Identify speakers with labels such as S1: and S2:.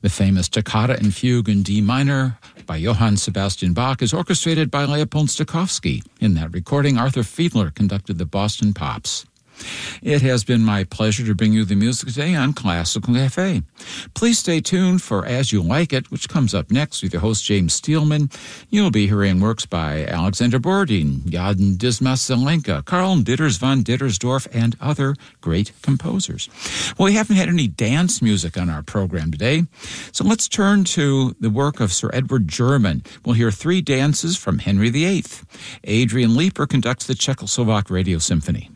S1: The famous Toccata and Fugue in D minor by Johann Sebastian Bach is orchestrated by Leopold Stokowski. In that recording, Arthur Fiedler conducted the Boston Pops. It has been my pleasure to bring you the music today on Classical Cafe. Please stay tuned for As You Like It, which comes up next with your host James Steelman. You'll be hearing works by Alexander Bordin, Jan Dismas Zelenka, Karl Ditters von Dittersdorf, and other great composers. Well, we haven't had any dance music on our program today, so let's turn to the work of Sir Edward German. We'll hear 3 dances from Henry VIII. Adrian Leeper conducts the Czechoslovak Radio Symphony.